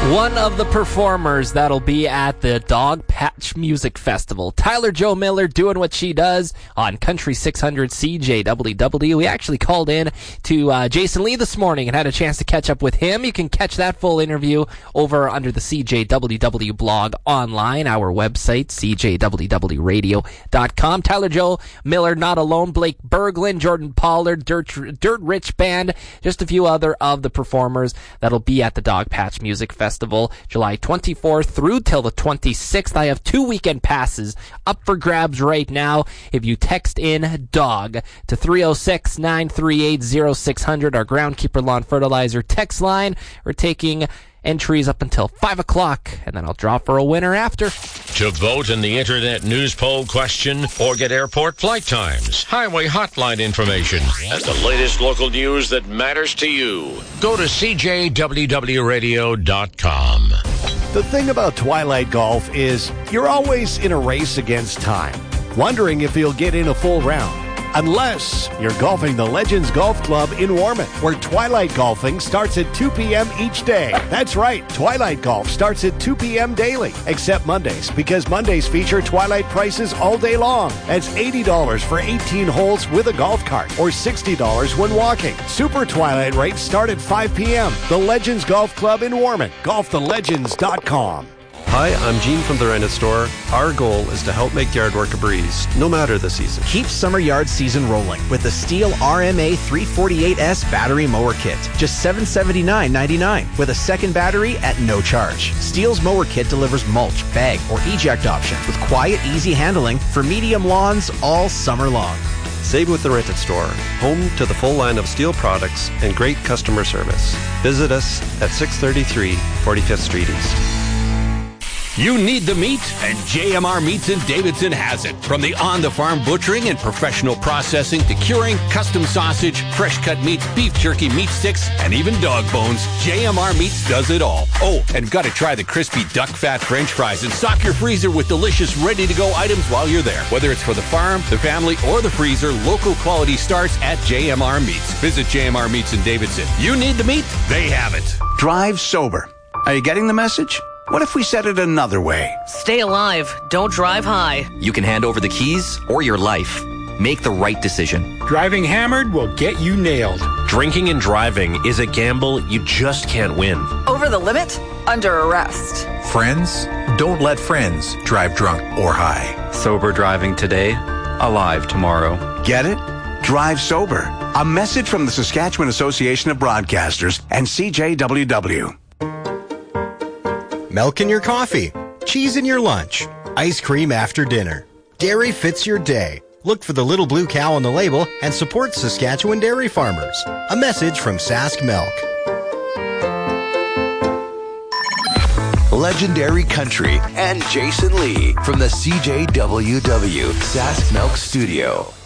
One of the performers that'll be at the Dog Patch Music Festival, Tyler Jo Miller, doing what she does on Country 600 CJWW. We actually called in to Jason Lee this morning and had a chance to catch up with him. You can catch that full interview over under the CJWW blog online, our website, cjwwradio.com. Tyler Jo Miller, not alone. Blake Berglund, Jordan Pollard, Dirt Rich Band, just a few other of the performers that'll be at the Dog Patch Music Festival, July 24th through till the 26th. I have 2 weekend passes up for grabs right now. If you text in DOG to 306-938-0600, our Groundkeeper Lawn Fertilizer text line, we're taking entries up until 5 o'clock, and then I'll draw for a winner after. To vote in the Internet News Poll question or get airport flight times, highway hotline information, and the latest local news that matters to you, go to CJWWRadio.com. The thing about Twilight Golf is you're always in a race against time, wondering if you'll get in a full round. Unless you're golfing the Legends Golf Club in Warman, where Twilight Golfing starts at 2 p.m. each day. That's right, Twilight Golf starts at 2 p.m. daily, except Mondays, because Mondays feature Twilight prices all day long. That's $80 for 18 holes with a golf cart, or $60 when walking. Super Twilight rates start at 5 p.m. The Legends Golf Club in Warman. GolfTheLegends.com. Hi, I'm Gene from the Rented Store. Our goal is to help make yard work a breeze, no matter the season. Keep summer yard season rolling with the Steel RMA 348S battery mower kit. Just $779.99 with a second battery at no charge. Steel's mower kit delivers mulch, bag, or eject options with quiet, easy handling for medium lawns all summer long. Save with the Rented Store, home to the full line of Steel products and great customer service. Visit us at 633 45th Street East. You need the meat, and JMR Meats in Davidson has it. From the on-the-farm butchering and professional processing to curing, custom sausage, fresh-cut meats, beef jerky, meat sticks, and even dog bones, JMR Meats does it all. Oh, and got to try the crispy duck fat French fries and stock your freezer with delicious, ready-to-go items while you're there. Whether it's for the farm, the family, or the freezer, local quality starts at JMR Meats. Visit JMR Meats in Davidson. You need the meat? They have it. Drive sober. Are you getting the message? What if we said it another way? Stay alive. Don't drive high. You can hand over the keys or your life. Make the right decision. Driving hammered will get you nailed. Drinking and driving is a gamble you just can't win. Over the limit? Under arrest. Friends? Don't let friends drive drunk or high. Sober driving today, alive tomorrow. Get it? Drive sober. A message from the Saskatchewan Association of Broadcasters and CJWW. Milk in your coffee, cheese in your lunch, ice cream after dinner. Dairy fits your day. Look for the little blue cow on the label and support Saskatchewan dairy farmers. A message from Sask Milk. Legendary Country and Jason Lee from the CJWW Sask Milk Studio.